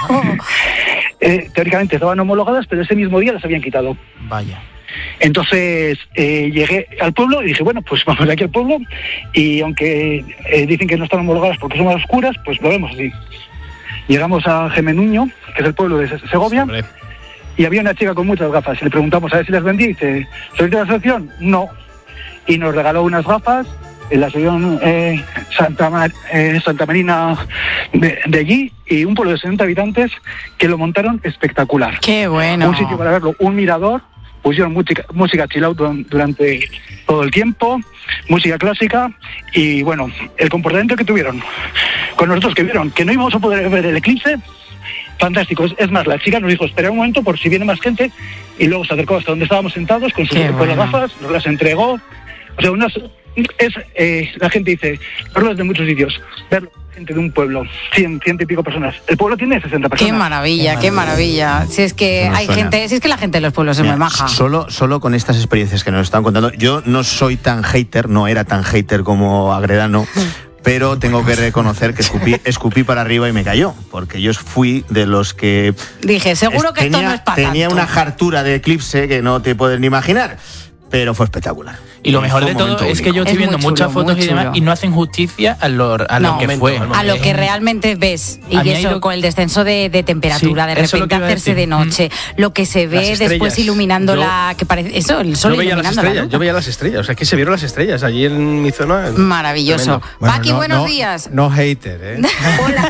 eh, teóricamente estaban homologadas, pero ese mismo día las habían quitado. Vaya. Entonces eh, llegué al pueblo y dije, bueno, pues vamos de aquí al pueblo y aunque eh, dicen que no están homologadas porque son más oscuras, pues lo vemos así. Llegamos a Gemenuño, que es el pueblo de Segovia, sí, y había una chica con muchas gafas. Y le preguntamos a ver si las vendía y dice, ¿sois de la asociación? No. Y nos regaló unas gafas en la asociación eh, Santa, Mar, eh, Santa Marina de, de allí y un pueblo de setenta habitantes que lo montaron espectacular. ¡Qué bueno! Un sitio para verlo, un mirador. Pusieron música, música chill out durante todo el tiempo, música clásica y bueno, el comportamiento que tuvieron con nosotros que vieron que no íbamos a poder ver el eclipse, fantástico. Es más, la chica nos dijo, espera un momento por si viene más gente y luego se acercó hasta donde estábamos sentados con, sus, con las gafas, nos las entregó. O sea, unas, es, eh, la gente dice, verlo desde muchos sitios, verlo gente de un pueblo, cien, ciento y pico personas. El pueblo tiene sesenta personas. Qué maravilla, qué maravilla. Si es que hay suena. gente, si es que la gente de los pueblos Mira, es muy maja. Solo, solo con estas experiencias que nos están contando, yo no soy tan hater, no era tan hater como Agredano, pero tengo que reconocer que escupí, escupí para arriba y me cayó, porque yo fui de los que... Dije, seguro que tenía, esto no es para Tenía tanto. una hartura de eclipse que no te puedes ni imaginar. Pero fue espectacular. Y lo mejor de todo es que yo estoy viendo chulo, muchas fotos y demás y no hacen justicia a lo, a no, lo que fue. A lo que realmente ves. Y eso, ido... con el descenso de, de temperatura, sí, de repente hacerse de noche, mm. lo que se ve después iluminando yo, la... que parece Eso, el sol yo veía iluminando las estrellas, la luz. Yo veía las estrellas, o sea, es que se vieron las estrellas allí en mi zona. Maravilloso. Bueno, Paqui, no, buenos no, días. No hater, ¿eh? Hola.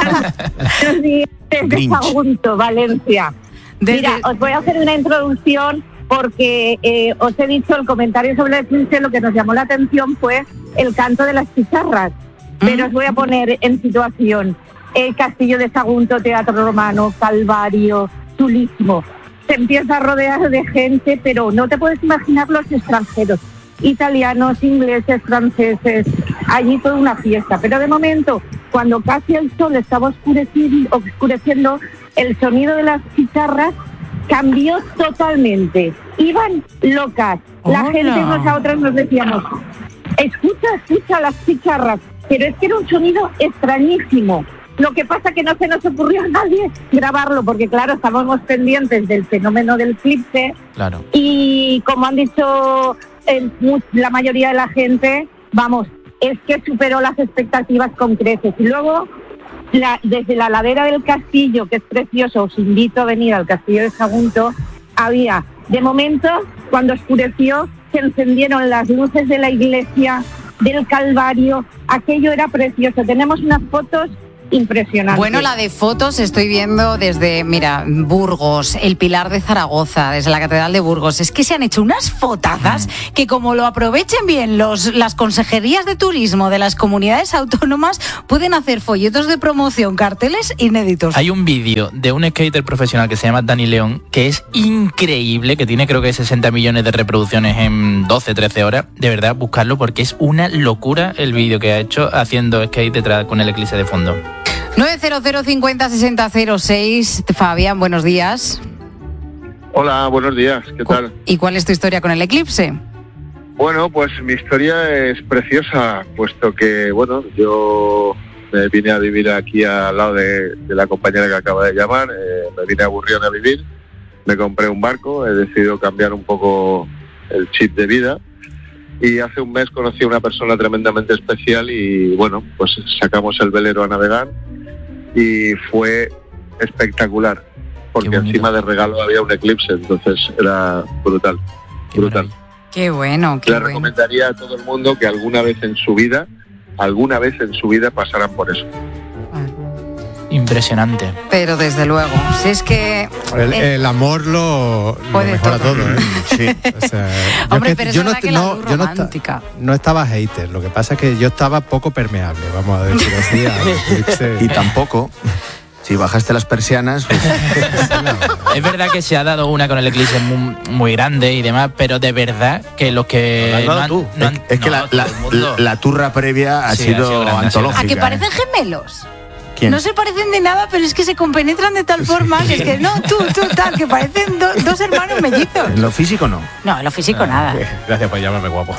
Buenos días desde Sagunto, Valencia. Desde... Mira, os voy a hacer una introducción porque eh, os he dicho el comentario sobre el eclipse, lo que nos llamó la atención fue el canto de las chicharras. ¿Mm? Pero os voy a poner en situación. El Castillo de Sagunto, Teatro Romano, Calvario, chulísimo. Se empieza a rodear de gente, pero no te puedes imaginar los extranjeros. Italianos, ingleses, franceses, allí toda una fiesta. Pero de momento, cuando casi el sol estaba oscureciendo, oscureciendo el sonido de las chicharras cambió totalmente. Iban locas. La Hola. gente, unos a otros nos decíamos, escucha, escucha las chicharras. Pero es que era un sonido extrañísimo. Lo que pasa que no se nos ocurrió a nadie grabarlo, porque claro, estábamos pendientes del fenómeno del eclipse. Claro. Y como han dicho eh, la mayoría de la gente, vamos, es que superó las expectativas con creces. Y luego la, desde la ladera del castillo, que es precioso, os invito a venir al castillo de Sagunto, había, de momento, cuando oscureció, se encendieron las luces de la iglesia, del Calvario, aquello era precioso. Tenemos unas fotos impresionante. Bueno, la de fotos estoy viendo desde, mira, Burgos, el Pilar de Zaragoza, desde la Catedral de Burgos. Es que se han hecho unas fotazas que, como lo aprovechen bien los, las consejerías de turismo de las comunidades autónomas, pueden hacer folletos de promoción, carteles inéditos. Hay un vídeo de un skater profesional que se llama Dani León, que es increíble, que tiene creo que sesenta millones de reproducciones en doce, trece horas. De verdad, buscarlo porque es una locura el vídeo que ha hecho haciendo skate detrás con el eclipse de fondo. nueve cero cero cincuenta sesenta cero seis. Fabián, buenos días. Hola, buenos días, ¿qué tal? ¿Y cuál es tu historia con el eclipse? Bueno, pues mi historia es preciosa, puesto que, bueno, yo me vine a vivir aquí al lado de, de la compañera que acaba de llamar, eh, me vine a Burrión a vivir, me compré un barco, he decidido cambiar un poco el chip de vida. Y hace un mes conocí a una persona tremendamente especial y, bueno, pues sacamos el velero a navegar y fue espectacular, porque encima de regalo había un eclipse, entonces era brutal, Qué brutal. maravilla. Qué bueno, qué Le bueno. recomendaría a todo el mundo que alguna vez en su vida, alguna vez en su vida pasaran por eso. Impresionante. Pero desde luego, si es que... El, eh, el amor lo, lo puede mejora todo. todo, ¿eh? Sí. O sea, yo Hombre, que- pero es yo no, verdad que la luz yo no, romántica. esta- no estaba hater, lo que pasa es que yo estaba poco permeable, vamos a decir así. al eclipse. Y tampoco, si bajaste las persianas, pues, Es verdad que se ha dado una con el eclipse muy, muy grande y demás, pero de verdad que los que Lo has dado no han- tú. no han- es que no, la, todo la- el mundo. la turra previa ha Sí, ha sido, sido grande, ha sido antológica. ¿A que ¿eh? parecen gemelos? ¿Quién? No se parecen de nada, pero es que se compenetran de tal forma que es que no, tú, tú, tal, que parecen do- dos hermanos mellizos. En lo físico no. No, en lo físico nada. Gracias por llamarme guapo.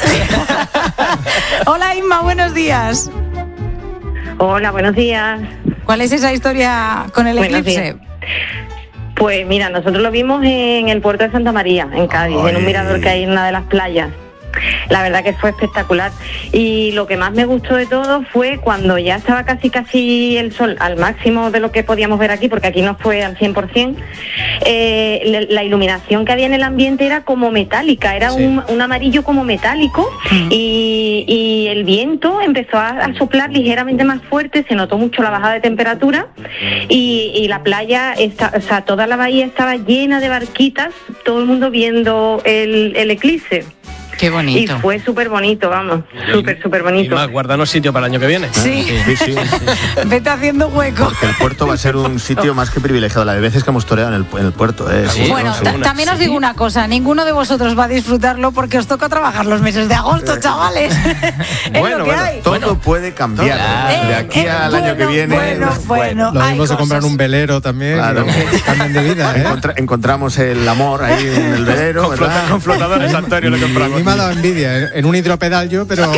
Hola Inma, buenos días. Hola, buenos días. ¿Cuál es esa historia con el Buenos eclipse? días. Pues mira, nosotros lo vimos en el puerto de Santa María, en Cádiz, Ay. en un mirador que hay en una de las playas. La verdad que fue espectacular. Y lo que más me gustó de todo fue cuando ya estaba casi casi el sol al máximo de lo que podíamos ver aquí, porque aquí no fue al cien por ciento, eh, la, la iluminación que había en el ambiente era como metálica, era Sí. un, un amarillo como metálico y, y el viento empezó a, a soplar ligeramente más fuerte, se notó mucho la bajada de temperatura y, y la playa, está, o sea, toda la bahía estaba llena de barquitas, todo el mundo viendo el, el eclipse. Qué bonito. Y fue súper bonito, vamos, súper, súper Y bonito. más, guardanos sitio para el año que viene. Sí. Sí, sí. Vete haciendo hueco. Porque el puerto va a ser un sitio más que privilegiado. La de veces que hemos toreado en el, en el puerto. ¿eh? Sí, Bueno, no, ta- sí. también os digo una cosa, ninguno de vosotros va a disfrutarlo porque os toca trabajar los meses de agosto, chavales. Es Bueno, lo que bueno, hay. todo puede cambiar. Claro. De aquí Eh, al bueno, año que viene. bueno, bueno, Lo hay mismo se cosas. compran un velero también. Claro. y cambian de vida, ¿eh? Encontra- encontramos el amor ahí en el velero, Con, flota- ¿verdad? con flotadores, Antonio, lo A compramos. mí me ha dado envidia, ¿eh? En un hidropedal yo, pero...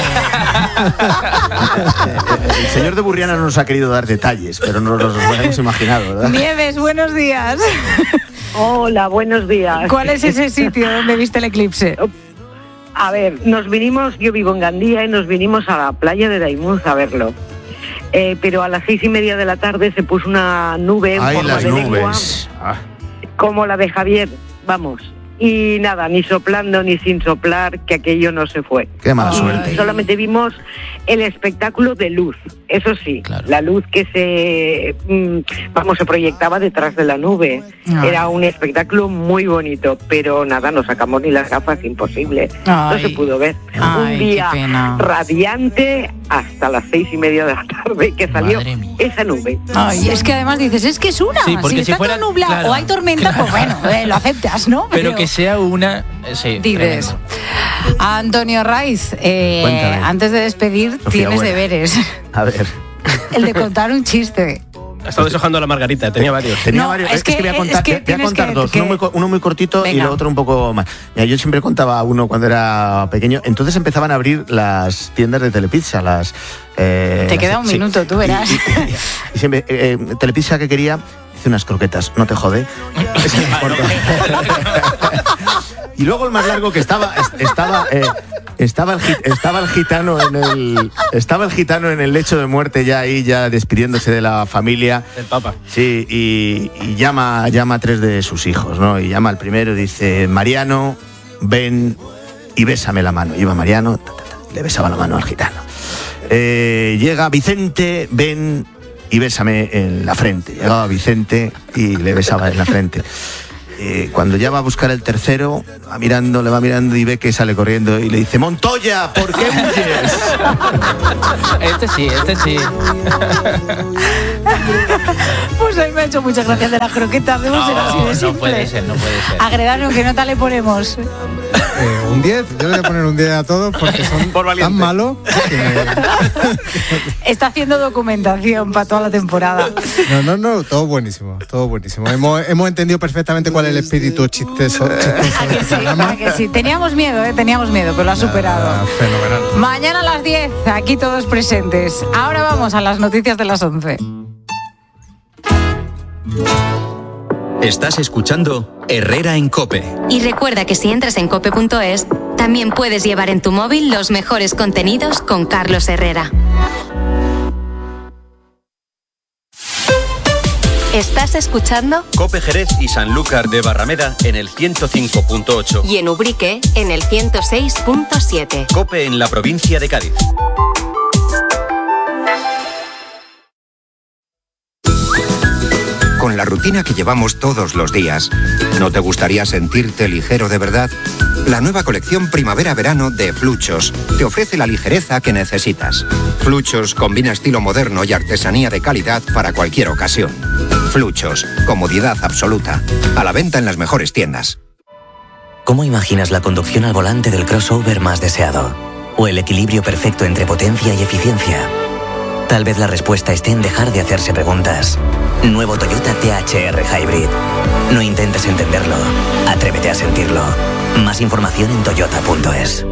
El señor de Burriana no nos ha querido dar detalles, pero no los hemos imaginado, ¿verdad? Nieves, buenos días. Hola, buenos días. ¿Cuál es ese sitio donde viste el eclipse? A ver, nos vinimos, yo vivo en Gandía y nos vinimos a la playa de Daimús a verlo. Eh, pero a las seis y media de la tarde se puso una nube en Ay, forma las de lengua, nubes. Ah. como la de Javier, vamos. Y nada, ni soplando ni sin soplar, que aquello no se fue. Qué mala Y suerte. solamente vimos el espectáculo de luz, eso sí, la luz que se, mm, vamos, se proyectaba detrás de la nube. Ay. Era un espectáculo muy bonito, pero nada, no sacamos ni las gafas, imposible. No Ay. se pudo ver. Ay, un día qué pena. radiante hasta las seis y media de la tarde que salió Madre mía. esa nube. Ay, es que además dices, es que es una. Sí, porque si si está fuera- todo nublado claro, o hay tormenta, pues bueno, eh, lo aceptas, ¿no? Pero que sea una... eh, Sí, Dices, tremendo. Antonio Raiz, eh, Cuéntame. antes de despedir, Sofía, tienes buena. deberes. A ver. El de contar un chiste. Ha estado deshojando la margarita, tenía varios. Tenía No, varios. es Es que, que- voy a es contar, que voy a tienes contar que- dos. que- Uno, muy, co- uno muy cortito y Venga. el otro un poco más. Mira, yo siempre contaba uno cuando era pequeño. Entonces empezaban a abrir las tiendas de Telepizza. Las, eh, Te las- queda un sí. minuto, tú verás. Y siempre, eh, eh, Telepizza que quería, Dice, unas croquetas, no te jode. Y luego el más largo que estaba, estaba, eh, estaba, el, estaba el gitano en el, estaba el gitano en el lecho de muerte ya ahí, ya despidiéndose de la familia. El Papa. Sí, y, y llama, llama a tres de sus hijos, ¿no? Y llama al primero, dice, Mariano, ven y bésame la mano. Iba Mariano, ta, ta, ta, le besaba la mano al gitano. Eh, llega Vicente, ven y bésame en la frente. Llegaba Vicente y le besaba en la frente. Eh, cuando ya va a buscar el tercero, va mirando, le va mirando y ve que sale corriendo y le dice, Montoya, ¿por qué huyes? Este sí, este sí. Pues a mí me ha hecho muchas gracias de las croquetas, debo no, ser así de simple. No puede ser, no puede ser. Agredano, ¿qué nota le ponemos? Eh, un diez, yo le voy a poner un diez a todos porque son tan malos que... Está haciendo documentación para toda la temporada. No, no, no, todo buenísimo, todo buenísimo. Hemos, hemos entendido perfectamente cuál es el espíritu chistoso, chistoso de este programa. Que sí, teníamos miedo, ¿eh? teníamos miedo, pero lo ha superado. Ah, fenomenal. Mañana a las diez, aquí todos presentes. Ahora vamos a las noticias de las once. Estás escuchando Herrera en COPE. Y recuerda que si entras en cope punto es, también puedes llevar en tu móvil los mejores contenidos con Carlos Herrera. ¿Estás escuchando? COPE Jerez y Sanlúcar de Barrameda en el ciento cinco punto ocho. Y en Ubrique en el ciento seis punto siete. COPE en la provincia de Cádiz. Con la rutina que llevamos todos los días, ¿no te gustaría sentirte ligero de verdad? La nueva colección Primavera-Verano de Fluchos te ofrece la ligereza que necesitas. Fluchos combina estilo moderno y artesanía de calidad para cualquier ocasión. Fluchos, comodidad absoluta. A la venta en las mejores tiendas. ¿Cómo imaginas la conducción al volante del crossover más deseado? ¿O el equilibrio perfecto entre potencia y eficiencia? Tal vez la respuesta esté en dejar de hacerse preguntas. Nuevo Toyota T H R Hybrid. No intentes entenderlo, atrévete a sentirlo. Más información en toyota punto es.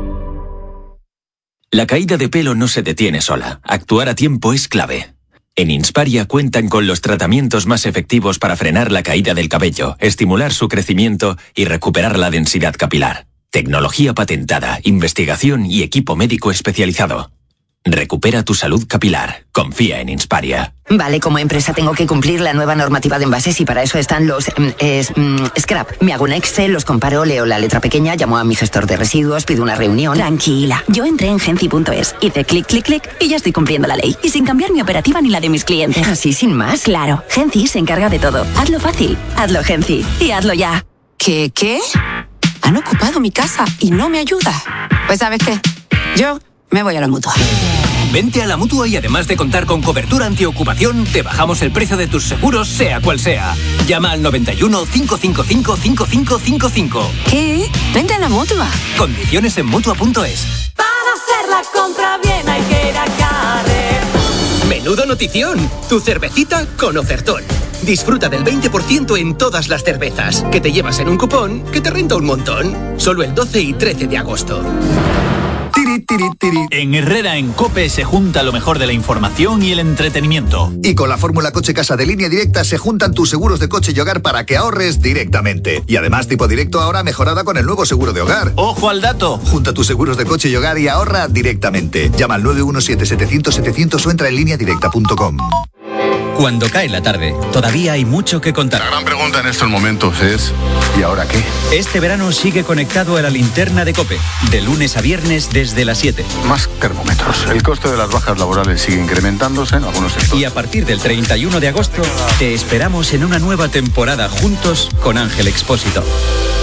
La caída de pelo no se detiene sola. Actuar a tiempo es clave. En Insparia cuentan con los tratamientos más efectivos para frenar la caída del cabello, estimular su crecimiento y recuperar la densidad capilar. Tecnología patentada, investigación y equipo médico especializado. Recupera tu salud capilar. Confía en Insparia. Vale, como empresa tengo que cumplir la nueva normativa de envases y para eso están los mm, es, mm, scrap. Me hago un Excel, los comparo, leo la letra pequeña, llamo a mi gestor de residuos, pido una reunión. Tranquila, yo entré en Genci punto es, hice clic, clic, clic y ya estoy cumpliendo la ley. Y sin cambiar mi operativa ni la de mis clientes. Así, sin más. Claro, Genci se encarga de todo. Hazlo fácil, hazlo Genci y hazlo ya. ¿Qué, qué? Han ocupado mi casa y no me ayuda. Pues ¿sabes qué? Yo me voy a la Mutua. Vente a la Mutua y además de contar con cobertura antiocupación, te bajamos el precio de tus seguros, sea cual sea. Llama al noventa y uno, cinco cinco cinco, cinco cinco cinco cinco. ¿Qué? Vente a la Mutua. Condiciones en Mutua punto es. Para hacer la compra bien hay que ir a Carrefour. Menudo notición, tu cervecita con ofertón. Disfruta del veinte por ciento en todas las cervezas, que te llevas en un cupón que te renta un montón. Solo el doce y trece de agosto. Tiri, tiri, tiri. En Herrera en COPE se junta lo mejor de la información y el entretenimiento. Y con la fórmula Coche Casa de Línea Directa se juntan tus seguros de coche y hogar para que ahorres directamente. Y además tipo directo ahora mejorada con el nuevo seguro de hogar. ¡Ojo al dato! Junta tus seguros de coche y hogar y ahorra directamente. Llama al nueve uno siete, setecientos, setecientos o entra en línea directa punto com. Cuando cae la tarde, todavía hay mucho que contar. La gran pregunta en estos momentos es ¿y ahora qué? Este verano sigue conectado a la linterna de COPE, de lunes a viernes desde las siete. Más termómetros. El coste de las bajas laborales sigue incrementándose en algunos sectores. Y a partir del treinta y uno de agosto, te esperamos en una nueva temporada juntos con Ángel Expósito.